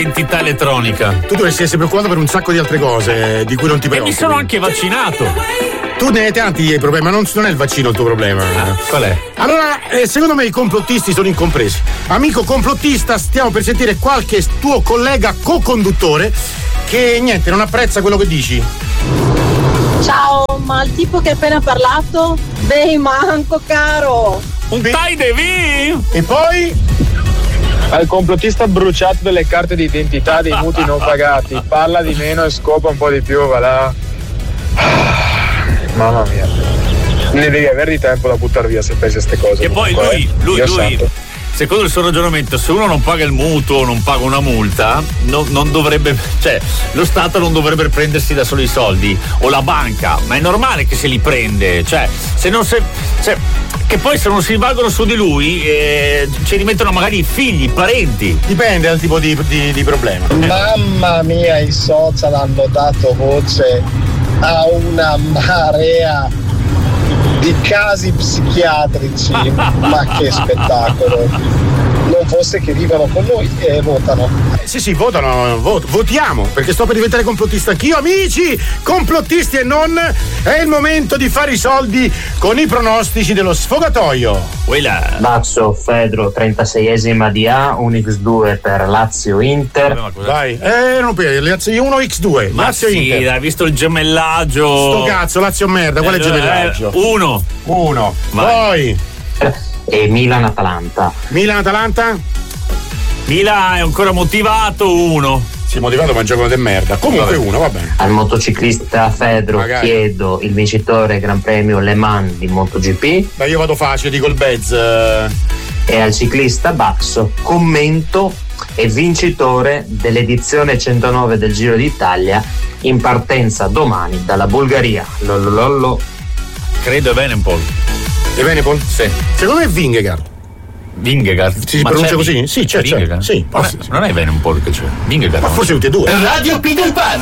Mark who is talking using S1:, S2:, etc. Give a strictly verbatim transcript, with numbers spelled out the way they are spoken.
S1: Identità elettronica.
S2: Tu dovresti essere preoccupato per un sacco di altre cose di cui non ti
S1: E
S2: preoccupi.
S1: mi sono anche vaccinato.
S2: Tu ne hai tanti di problemi, ma non, non è il vaccino il tuo problema.
S1: Ah, qual è?
S2: Allora, eh, secondo me i complottisti sono incompresi. Amico complottista, stiamo per sentire qualche tuo collega co-conduttore che niente, non apprezza quello che dici.
S3: Ciao, ma il tipo che ha appena parlato? Dei manco caro!
S1: Un tai de vi?
S2: E poi?
S4: Al complottista bruciato delle carte di identità dei mutui non pagati. Parla di meno e scopa un po' di più, va là. Mamma mia. Ne devi avere di tempo da buttare via se pensi a queste cose.
S1: E poi
S4: comunque,
S1: lui,
S4: eh.
S1: lui,
S4: Dio
S1: lui,
S4: santo.
S1: secondo il suo ragionamento, se uno non paga il mutuo, non paga una multa, no, non dovrebbe, cioè, lo Stato non dovrebbe prendersi da solo i soldi, o la banca, ma è normale che se li prende, cioè, se non se, cioè, che poi se non si rivalgono su di lui, eh, ci rimettono magari i figli, i parenti.
S2: Dipende dal tipo di, di, di problema.
S5: Mamma mia, i social hanno dato voce a una marea di casi psichiatrici, ma che spettacolo! Non fosse che vivono con noi e votano.
S2: Eh, sì, sì, votano, vot- votiamo, perché sto per diventare complottista anch'io. Amici, complottisti e non, è il momento di fare i soldi con i pronostici dello sfogatoio.
S1: Quella.
S6: Baxo, Fedro, trentaseiesima di A, un X due per Lazio-Inter.
S2: Vai, eh, non per Lazio uno X due,
S1: Ma
S2: Lazio
S1: sì,
S2: Inter.
S1: hai visto il gemellaggio?
S2: Sto cazzo, Lazio merda, quale
S1: Eh,
S2: gemellaggio?
S1: Uno.
S2: Uno.
S1: Vai.
S2: Poi
S6: E Milan-Atalanta.
S2: Milan-Atalanta?
S1: Milan è ancora motivato, uno.
S2: Si è motivato, ma è un gioco di merda. Comunque
S1: Vabbè.
S2: uno, va bene.
S6: Al motociclista Fedro
S2: Magari.
S6: chiedo il vincitore Gran Premio Le Mans di MotoGP.
S2: Beh, io vado facile, dico il Bez. eh.
S6: E al ciclista Baxo commento e vincitore dell'edizione centonove del Giro d'Italia in partenza domani dalla Bulgaria. Lololollo.
S1: Credo è Benepol.
S2: E Benepol?
S1: Sì.
S2: Secondo me è Vingegaard.
S1: Vingegaard.
S2: Si
S1: Ma
S2: pronuncia
S1: c'è-
S2: così? Sì, c'è, c'è.
S1: Vingegaard?
S2: Sì,
S1: Non è, non è Benepol che c'è. Vingegaard.
S2: Ma forse tutti e due.
S7: Radio Peter Pan.